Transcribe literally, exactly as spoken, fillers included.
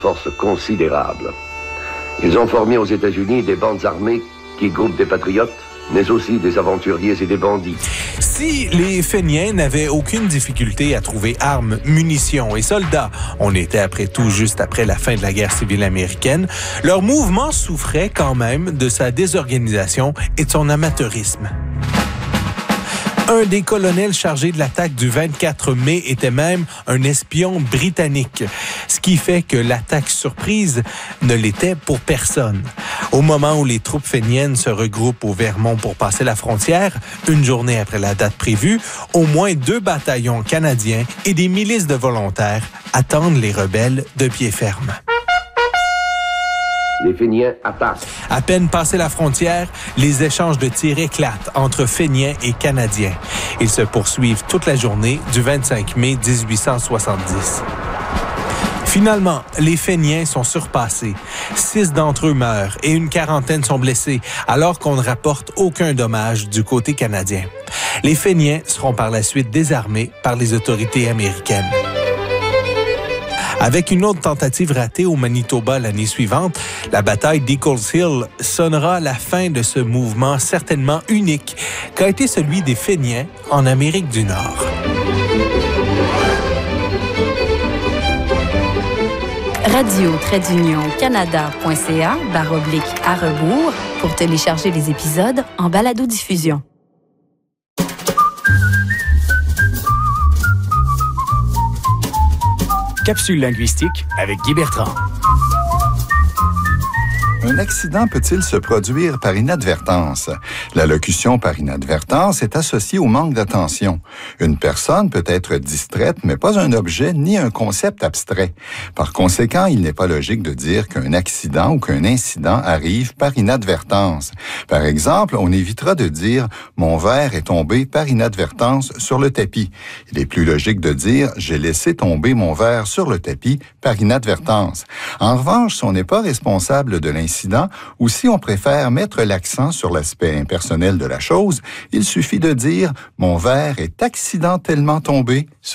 Force considérable. Ils ont formé aux États-Unis des bandes armées qui groupent des patriotes, mais aussi des aventuriers et des bandits. Si les Feniens n'avaient aucune difficulté à trouver armes, munitions et soldats, on était après tout juste après la fin de la guerre civile américaine, leur mouvement souffrait quand même de sa désorganisation et de son amateurisme. Un des colonels chargés de l'attaque du vingt-quatre mai était même un espion britannique, ce qui fait que l'attaque surprise ne l'était pour personne. Au moment où les troupes féniennes se regroupent au Vermont pour passer la frontière, une journée après la date prévue, au moins deux bataillons canadiens et des milices de volontaires attendent les rebelles de pied ferme. Les Féniens attaquent. À peine passé la frontière, les échanges de tirs éclatent entre Féniens et Canadiens. Ils se poursuivent toute la journée du vingt-cinq mai dix-huit cent soixante-dix. Finalement, les Féniens sont surpassés. Six d'entre eux meurent et une quarantaine sont blessés, alors qu'on ne rapporte aucun dommage du côté canadien. Les Féniens seront par la suite désarmés par les autorités américaines. Avec une autre tentative ratée au Manitoba l'année suivante, la bataille d'Eagles Hill sonnera la fin de ce mouvement certainement unique qu'a été celui des Féniens en Amérique du Nord. radio-canada.ca barre oblique à rebours pour télécharger les épisodes en balado-diffusion. Capsule linguistique avec Guy Bertrand. Un accident peut-il se produire par inadvertance? La locution par inadvertance est associée au manque d'attention. Une personne peut être distraite, mais pas un objet ni un concept abstrait. Par conséquent, il n'est pas logique de dire qu'un accident ou qu'un incident arrive par inadvertance. Par exemple, on évitera de dire « mon verre est tombé par inadvertance sur le tapis ». Il est plus logique de dire « j'ai laissé tomber mon verre sur le tapis par inadvertance ». En revanche, si on n'est pas responsable de l'incident, ou si on préfère mettre l'accent sur l'aspect impersonnel de la chose, il suffit de dire « mon verre est accidentellement tombé sur